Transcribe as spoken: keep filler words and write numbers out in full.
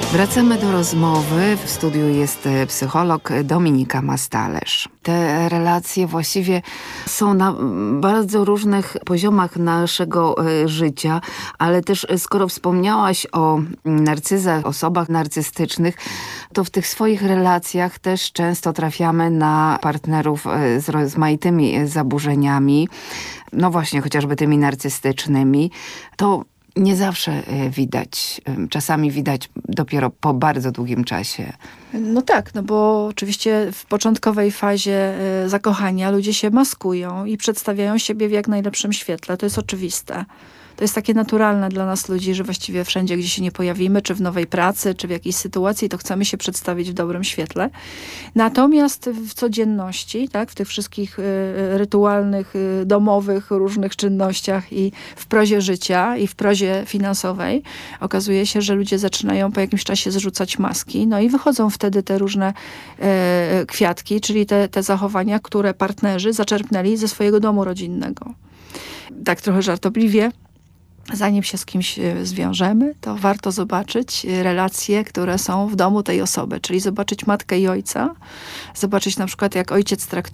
Wracamy do rozmowy. W studiu jest psycholog Dominika Mastalerz. Te relacje właściwie są na bardzo różnych poziomach naszego życia, ale też skoro wspomniałaś o narcyzach, osobach narcystycznych, to w tych swoich relacjach też często trafiamy na partnerów z rozmaitymi zaburzeniami, no właśnie chociażby tymi narcystycznymi. To nie zawsze widać, czasami widać dopiero po bardzo długim czasie. No tak, no bo oczywiście w początkowej fazie zakochania ludzie się maskują i przedstawiają siebie w jak najlepszym świetle. To jest oczywiste. To jest takie naturalne dla nas ludzi, że właściwie wszędzie, gdzie się nie pojawimy, czy w nowej pracy, czy w jakiejś sytuacji, to chcemy się przedstawić w dobrym świetle. Natomiast w codzienności, tak, w tych wszystkich y, rytualnych, y, domowych różnych czynnościach i w prozie życia, i w prozie finansowej, okazuje się, że ludzie zaczynają po jakimś czasie zrzucać maski, no i wychodzą wtedy te różne y, kwiatki, czyli te, te zachowania, które partnerzy zaczerpnęli ze swojego domu rodzinnego. Tak trochę żartobliwie, zanim się z kimś zwiążemy, to warto zobaczyć relacje, które są w domu tej osoby, czyli zobaczyć matkę i ojca, zobaczyć na przykład jak ojciec traktuje